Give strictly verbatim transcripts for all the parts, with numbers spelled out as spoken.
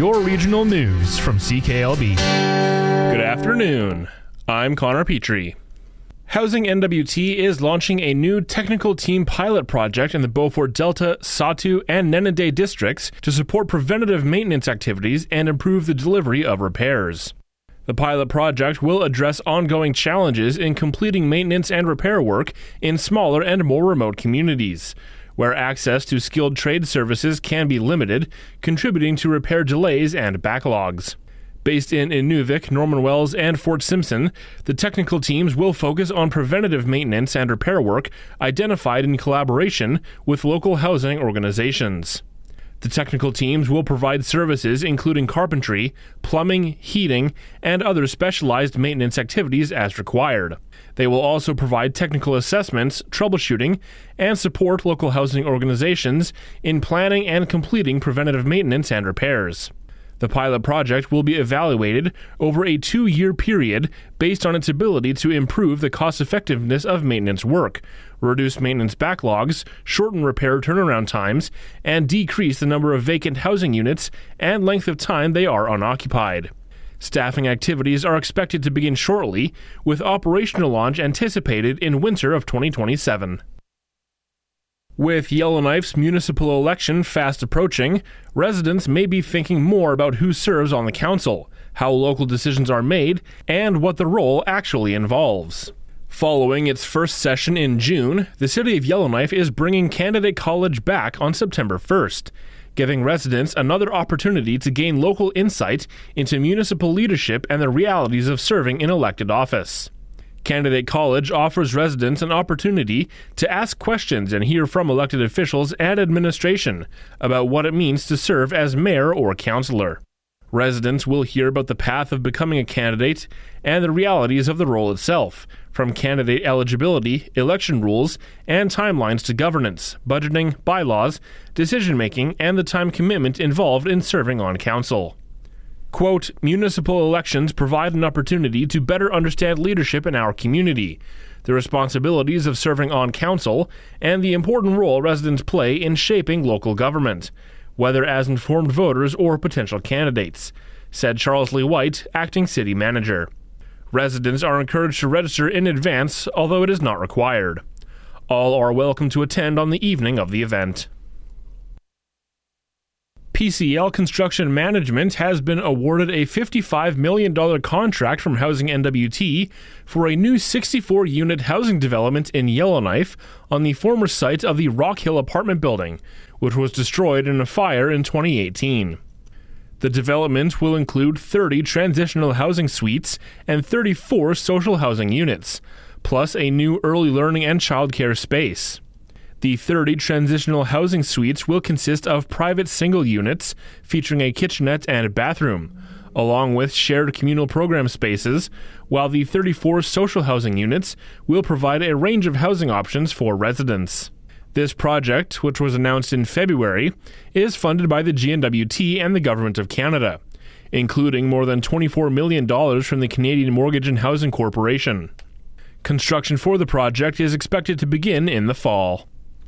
your regional news from C K L B. Good afternoon. I'm Connor Petrie. Housing N W T is launching a new technical team pilot project in the Beaufort Delta, Satu, and Nenaday districts to support preventative maintenance activities and improve the delivery of repairs. The pilot project will address ongoing challenges in completing maintenance and repair work in smaller and more remote communities, where access to skilled trade services can be limited, contributing to repair delays and backlogs. Based in Inuvik, Norman Wells, and Fort Simpson, the technical teams will focus on preventative maintenance and repair work identified in collaboration with local housing organizations. The technical teams will provide services including carpentry, plumbing, heating, and other specialized maintenance activities as required. They will also provide technical assessments, troubleshooting, and support local housing organizations in planning and completing preventative maintenance and repairs. The pilot project will be evaluated over a two-year period based on its ability to improve the cost-effectiveness of maintenance work, reduce maintenance backlogs, shorten repair turnaround times, and decrease the number of vacant housing units and length of time they are unoccupied. Staffing activities are expected to begin shortly, with operational launch anticipated in winter of twenty twenty-seven. With Yellowknife's municipal election fast approaching, residents may be thinking more about who serves on the council, how local decisions are made, and what the role actually involves. Following its first session in June, the City of Yellowknife is bringing Candidate College back on September first, giving residents another opportunity to gain local insight into municipal leadership and the realities of serving in elected office. Candidate College offers residents an opportunity to ask questions and hear from elected officials and administration about what it means to serve as mayor or councillor. Residents will hear about the path of becoming a candidate and the realities of the role itself, from candidate eligibility, election rules, and timelines to governance, budgeting, bylaws, decision-making, and the time commitment involved in serving on council. Quote, municipal elections provide an opportunity to better understand leadership in our community, the responsibilities of serving on council, and the important role residents play in shaping local government, whether as informed voters or potential candidates, said Charles Lee White, acting city manager. Residents are encouraged to register in advance, although it is not required. All are welcome to attend on the evening of the event. P C L Construction Management has been awarded a fifty-five million dollars contract from Housing N W T for a new sixty-four unit housing development in Yellowknife on the former site of the Rock Hill apartment building, which was destroyed in a fire in twenty eighteen. The development will include thirty transitional housing suites and thirty-four social housing units, plus a new early learning and childcare space. The thirty transitional housing suites will consist of private single units featuring a kitchenette and bathroom, along with shared communal program spaces, while the thirty-four social housing units will provide a range of housing options for residents. This project, which was announced in February, is funded by the G N W T and the Government of Canada, including more than twenty-four million dollars from the Canadian Mortgage and Housing Corporation. Construction for the project is expected to begin in the fall.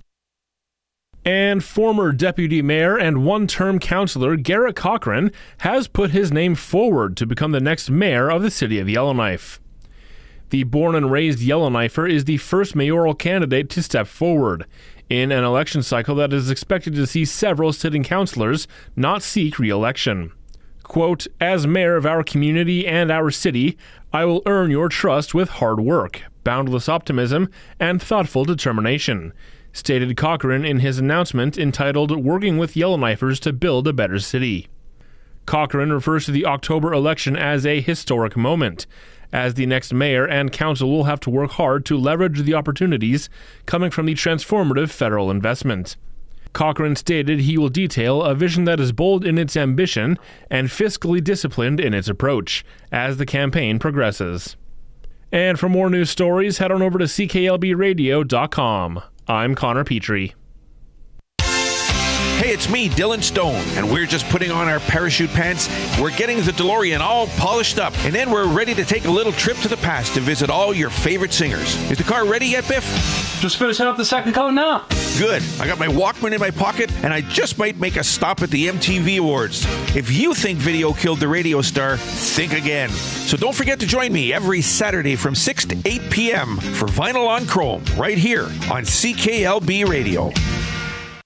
And former deputy mayor and one-term councillor Garrett Cochran has put his name forward to become the next mayor of the City of Yellowknife. The born and raised Yellowknifer is the first mayoral candidate to step forward in an election cycle that is expected to see several sitting councillors not seek re-election. Quote, as mayor of our community and our city, I will earn your trust with hard work, boundless optimism, and thoughtful determination, stated Cochran in his announcement entitled Working with Yellowknifers to Build a Better City. Cochran refers to the October election as a historic moment, as the next mayor and council will have to work hard to leverage the opportunities coming from the transformative federal investment. Cochran stated he will detail a vision that is bold in its ambition and fiscally disciplined in its approach as the campaign progresses. And for more news stories, head on over to C K L B radio dot com. I'm Connor Petrie. Hey, it's me, Dylan Stone, and we're just putting on our parachute pants. We're getting the DeLorean all polished up, and then we're ready to take a little trip to the past to visit all your favorite singers. Is the car ready yet, Biff? Just finishing up the second coat now. Good. I got my Walkman in my pocket, and I just might make a stop at the M T V Awards. If you think video killed the radio star, think again. So don't forget to join me every Saturday from six to eight p.m. for Vinyl on Chrome, right here on C K L B Radio.